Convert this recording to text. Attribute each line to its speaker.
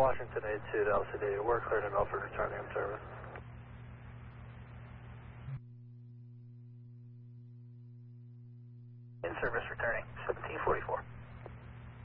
Speaker 1: Washington 82 to LCD. We're cleared in Milford, returning in service. In service, returning.